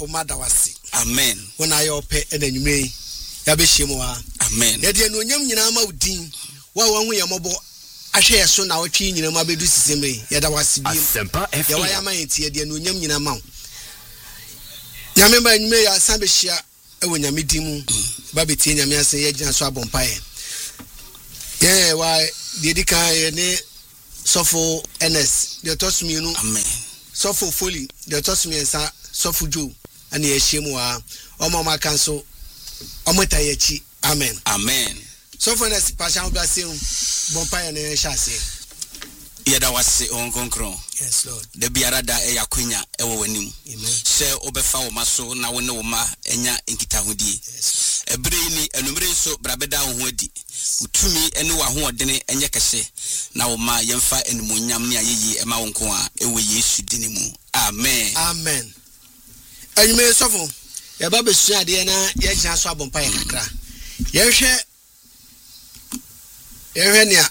Madawasi. Amen. When I open and then you may Yabeshimwa. Amen. Yet no Yam Yama Udin. One way a mobile. I share so now a chin in a Mabedu Sime. Yadawasi. Semper Yawayama Tia no Yam Yamau. Yamemba and May Sambeshia when Yamidimu Baby Tina Miasa Yajan Swabon Pie. Yeah, why did the car Sofo NS, the toss me, Amen. Sofo Foley, the toss me and Sofo Joe, and the Shimwa, Omama Council, Ometayachi. Amen. Amen. Sofo NS, Passion Basil, Bompire and Chassis. Yada was on Concron. Yes, Lord. The Biarada Eya Quina, Ewanim. Amen. Say Obefa Maso, now no ma, Enya Inkitahudi. Yes. A brainy and Umreso, Brabeda Wadi. Utumi, and Wahua Dene, and Yakase. Now ma Yemfa and Munyamia Ye, and Maunkoa, Ewe Yesu Dinimu. Amen. Amen. And you may suffer. Your Baby Shadiana, Yajan Swabon Pie Kakra. Yeshe Erenia.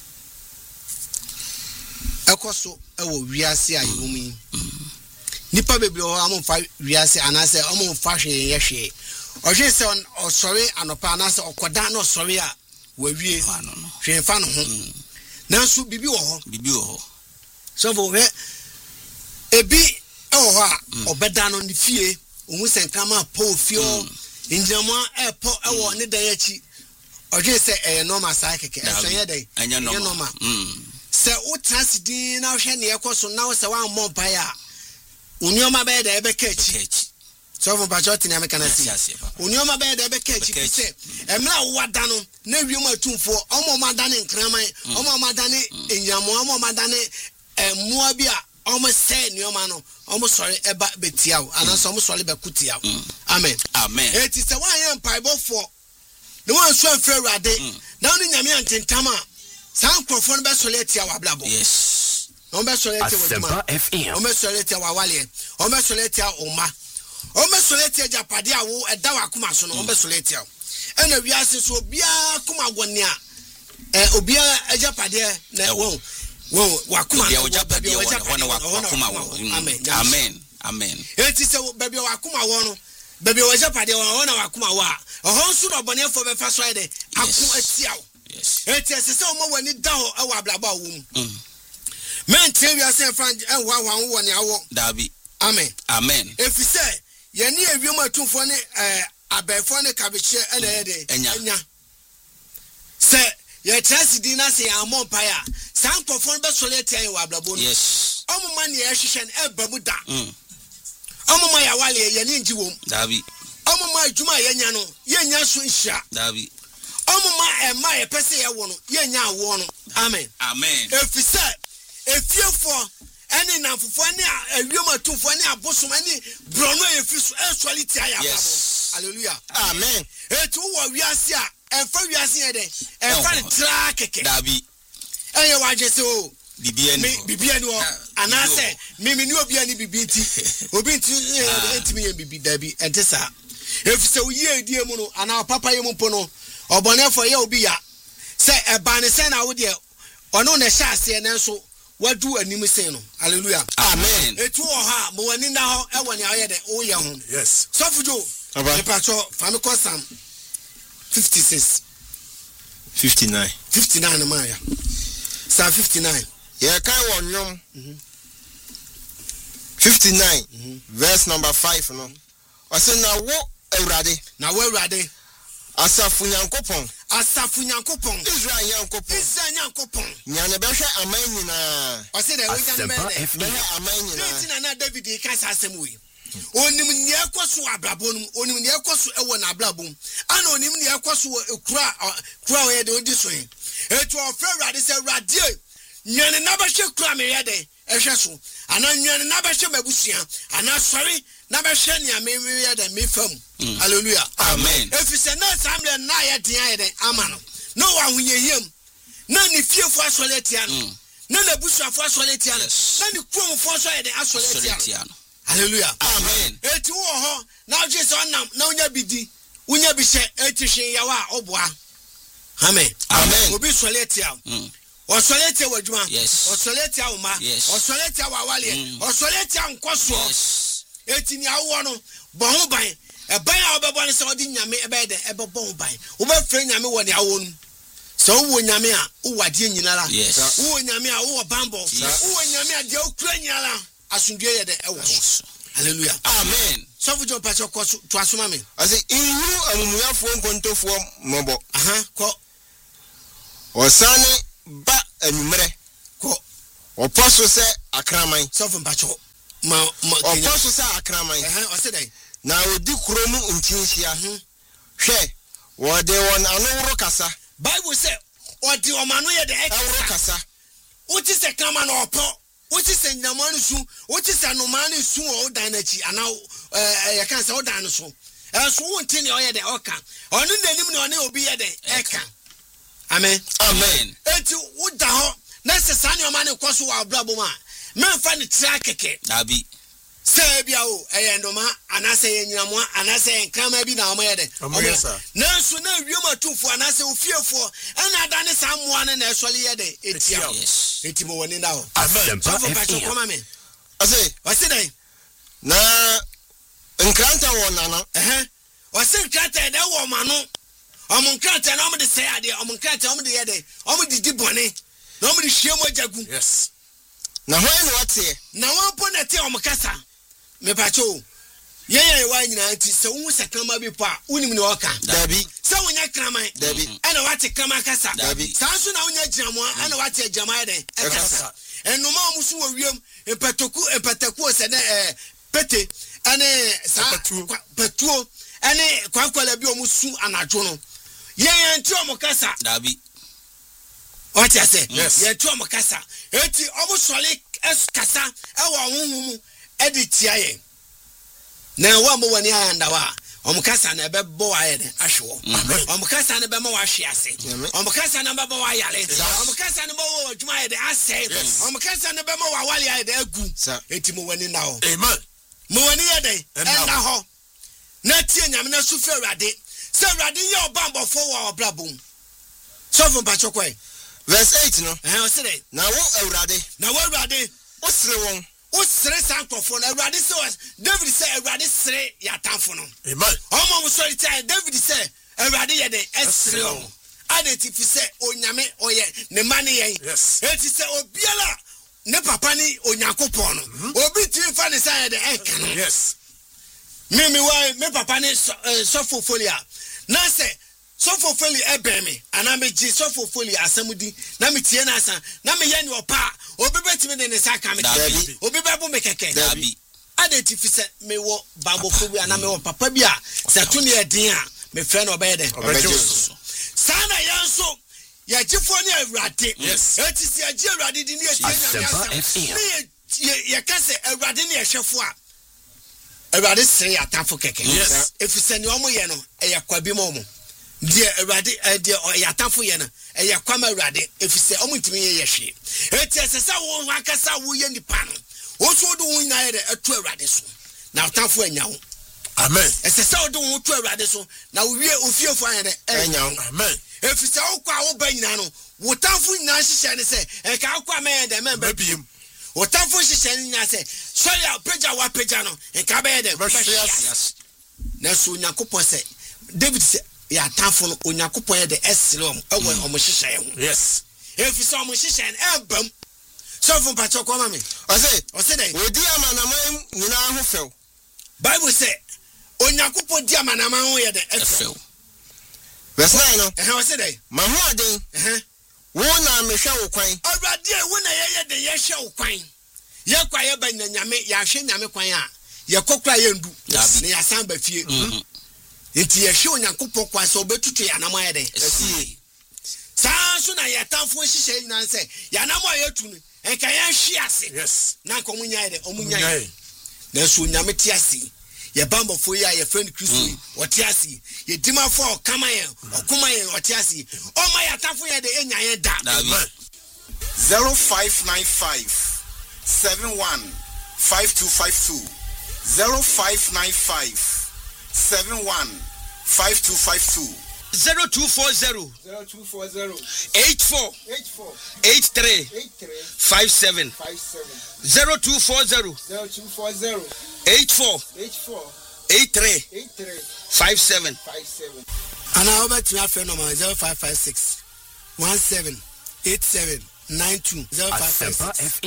Ekoso ewo wiase ayumi nipa bebre o amon fa wiase anase amon fa hwe yehwe ohwe se osori anopa anase okoda na osori a wawie hwe fa no ho nanso bibi wo ho so for he ebi ewo ho a obeda no ne fie ohun senkama po fio injama epo ewo ne dan achi ohwe se normal sa keke enye dan enye normal se utrasidin na hwe ne ekoso na se wan mompaya unioma be da ebe kechi so for bajot ni ameka na si unioma be da ebe kechi se emra wada no na wiem atumfo omo madane nkraman omo madane enyamo omo madane mua bia omo se nioma no omo sori eba betiawo anaso omo sori be kutiawo amen Amen. eti se wan ye mpaibofo ne wan so afre urade na oni nyame antentama San Crawford be soleti awa blabo. Yes. On be soleti Semper FM. On be soleti awa wale. On be soleti oma. On be soleti japade awo eda wa kuma so no on be soleti awo. Ena wiase so bia kuma gwone a obia japade na won wa kuma bia japade wona wa kuma won. Amen. Amen. Enti se baby wa kuma won no. Baby wa japade wona wa kuma wa. Ohon su do bone fo be fa so ide aku atiawo. Yes. It is so much when it down our blabba womb. Men tell you, I say, friend, and one hour. Dabi. Amen. Amen. If you say, you need a woman too funny, a bear cabbage and a day. Say, your chance dinner say, I'm on fire. Some perform best solitaire in Wablabon. Yes. Omo money, Ashishan, Babuda. Omo my awali, Yaninji womb. Dabi. Omo my Juma Yanyano, Yanya Swisha. Dabi. Omo my pese ya wono ye nya wono amen Amen. If you say efiefo ene namfofo ene awioma tumfo ene abosom ene brono efisu actuality aya yes. Hallelujah. Amen. Etu wo wiase a enfa wiase ye de enfa ne tra keke Dabi. Eye waje se o bibia ni o anase me ni obi ani bibi nti obi nti entimi ye bibi dabi entesa if say we ye die mu no ana papa ye mu po no Obonefo ye obi ya se eba ne se na wo de ono na hya ase ne nso wadu anim sen no hallelujah amen etu o ha mo wani na ho e woni aye de o ye ho yes sofujo e pacho fa me ko Psalm 56 59 ma ya Psalm 59 ye kai won 59 verse number 5 no o se na wo awurade Asafu Nyankopon Israel Nyankopon nyane behwe aman nyina o se de we nyane aman nyina na David ka sasem we onim ne ekoso ablabonum onim ne ekoso ewo na ablabom ana onim ne ekoso kura we de odi so etu ofrawade se radie nyane na behwe kura me yede ehwe so ana nyane na behwe mabusia ana sori na behwe ne amemi yede me fam hallelujah amen if you say na samle na ya dia yede amano no wa hunyehiem na ni fiefo asoletia no na busuafo asoletia no na ni kromfo so yede asoletia no hallelujah amen eti wo ho na Jesus onam na unya bidi unya bi hye etihwe yawa oboa amen amen obi soletia Osoletia wajuma. Yes. Osoletia uma. Yes. Osoletia wawale. Osoletia nkoso. Yes. Eti ni awo no ho ban e ban a obebo ne se odi nyame e be de e be bo ho ban wo be frɛ nyame wo ne awo nu so wo nyame a wo wade nyinara wo nyame a wo bambo wo nyame a de okura nyinara asundue ye de e wo so hallelujah amen so fu jo pa cho ko to asoma me ase inhu amumuyafo nkontofo mobo ko osane ba anumere ko oposo se akraman so fu pa cho ma oposo se akraman o se dai na odi kromu ntinhia hwe wo de won anowro kasa Bible say odi omanu ye de awro kasa uti se kama na opo uti se nyamanu su uti se nomanu su o dan na chi ana ya kan se o dan no so so wonti ne o ye de oka onu nanim ne one obi ye de eka amen amen enti uda ho na se sane o mane koso wa abrabo ma memfa ne tra keke abi se bia o ndoma anase ye nyamo anase nkama bi na omoyede na so na wiem atumfo anase ofiefo ana adane samoa ne na esole ye de etia eti mo woni na o amen ase dai na nkranta wona no ose nkranta de wo mano omo nkranta na omo de se ade omo nkranta omo de ye de omo de dibone na omo de hwiemo jagu na hoye no wate na wampo na te omo kasa me pacho yeye wa nyina nti se wo sakama bi pa unim ne oka dabi se wonya kraman dabi ana wate krama kasa dabi sanso na wonya gyamo ana wate gyama de ekasa enoma omusu wo wiem empataku se na pete ane sa patuo ane kwakwala bi omusu anadwo no yeye nti omukasa dabi what you say ye to omukasa eti omusole kasa ewo honhum editia ye na wa mo wani ayanda wa omukasa na ebebo wa ye de ahwo omukasa na be ma wa hwe ase omukasa na be ba wa yale omukasa na be wa adwuma ye de ase omukasa na be ma wa wale ye de agu eti mo wani na ho amen mo wani ye de enda ho na tie nyame na su fe urade se urade ye obambofo wa obrabom so fun pa chokwe verse 8 no o se dey na wo urade o sere won o sere sankofo na urade se David say urade sere ya tanfo no amen omo mo sorry time David say urade ye de esere o identify say onyame oye ne mane yen eti say obiala ne papa ni onyankopon no obi ti fa ne say de enka no me papa ni sofo folia na say sofo foli ebeme ana me ji sofo foli asamudi na me tie na asa na me ye ni opa obi betimi ne saka me obi bebo me keke dabi identify say me wo bambo fobi ana me wo papa bi a se to ne edin a me frɛ no obeyede sana yanso ya gifo ne awurade eti si agi awurade di ne etie nyame ye ka se awurade ne ehwefo a awurade sere atafo keke efise ne omo ye no eya kwabi mo die awurade die oyatafo ye no eya kwama awurade efise omo ntimi ye hwe eti esesa wo ho akasa wo ye nipa no wo so do wo nyaaye de eto awurade so na atafo anya wo amen esesa wo do wo to awurade so na wo wie ofiefo anya de anya wo amen efise wo kwa wo ba nyina no wo tafo nyina hyehyɛ ne se enka akwa me de me ba biem wo tafo hyehyɛ ne nyina se sorry apeja wa peja no enka ba de na so nyakopɔ se David se ya tafo no onyakopɔ ye de esrem ewo omo hyehyɛ ho efise omo hyehyɛ ebam so fun pa choko ma me o se dey odi amanaman nyina ho few Bible say onyakopɔ di amanaman ho ye de efew verse 9 no o se dey ma ho aden wo na mehwa wo kwan awurade wo na ye de ye hwe wo kwan ye kwa ye ba nyame ya hwe nyame kwan a ye kokra ye ndu ne ya san ba fie enti ye hwe onyankopɔ kwa so betutu ya nam aye de saa so na ye tamfo hyehyɛ nyina sɛ ya nam aye tu no enka ye hwe ase na nko munya ye de omunya na so nyame ti ase ye bambofo ya ye friend Kristo o ti ase ye dimafo o kama ye okoma ye o ti ase o ma ya tamfo ye de enya ye da 0595 71 5252 0595 71 5252 0240 84 83 57 0240 84 57. And I over to my friend number 0556 1787 92 0556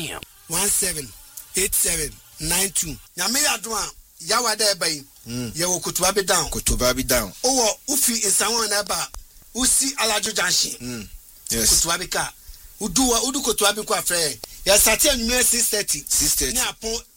1787 92. Nyame adwa yawa da bai ye wo kutuba be down owo ufi insanwo na ba usi alajo junction yes kutuba be ka udu kutuba be kwa frɛ ya start anwumere 6:30 ni apon